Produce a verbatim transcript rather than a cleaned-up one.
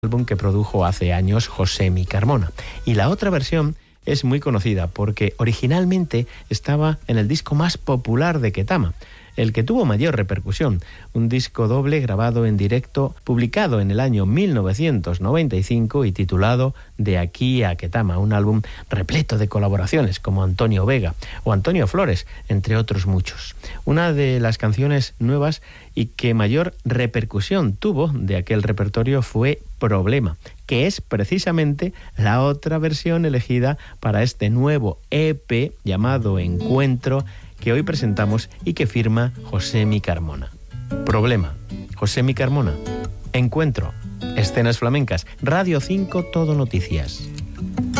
álbum que produjo hace años Josemi Carmona. Y la otra versión es muy conocida porque originalmente estaba en el disco más popular de Ketama, el que tuvo mayor repercusión, un disco doble grabado en directo, publicado en el año mil novecientos noventa y cinco y titulado De aquí a Ketama, un álbum repleto de colaboraciones como Antonio Vega o Antonio Flores, entre otros muchos. Una de las canciones nuevas y que mayor repercusión tuvo de aquel repertorio fue Problema, que es precisamente la otra versión elegida para este nuevo E P llamado Encuentro, que hoy presentamos y que firma Josemi Carmona. Problema, Josemi Carmona. Encuentro, Escenas Flamencas, Radio cinco Todo Noticias.